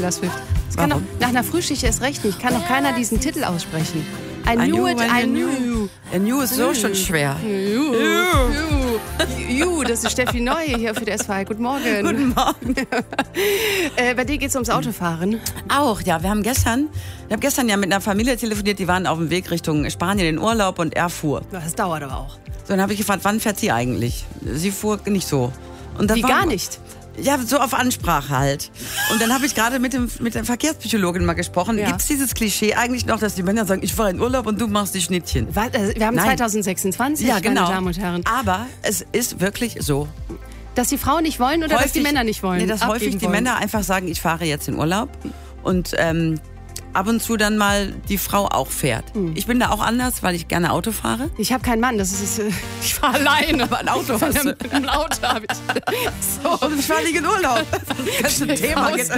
Taylor Swift. Das kann doch, nach einer Frühschicht erst recht nicht. Kann doch keiner diesen Titel aussprechen. I knew it, I knew. I knew ist so schon schwer. Das ist Steffi Neu hier für der SWR. Guten Morgen. Guten Morgen. Bei dir geht es ums Autofahren. Auch, ja. Ich habe gestern ja mit einer Familie telefoniert, die waren auf dem Weg Richtung Spanien in Urlaub und er fuhr. Das dauert aber auch. So, dann habe ich gefragt, wann fährt sie eigentlich? Sie fuhr nicht so. Und das Wie gar nicht? Ja, so auf Ansprache halt. Und dann habe ich gerade mit der Verkehrspsychologin mal gesprochen. Ja. Gibt es dieses Klischee eigentlich noch, dass die Männer sagen, ich fahre in Urlaub und du machst die Schnittchen? Wir haben 2026, ja, genau. meine Damen und Herren. Aber es ist wirklich so. Dass die Frauen nicht wollen oder dass die Männer nicht wollen? Nee, dass häufig die Männer einfach sagen, ich fahre jetzt in Urlaub. Und ab und zu dann mal die Frau auch fährt. Ich bin da auch anders, weil ich gerne Auto fahre. Ich habe keinen Mann, ich fahre alleine. Aber ein Auto hast du. Ein Auto habe ich. So. Und ich fahre nicht in Urlaub. Das ist ein Thema.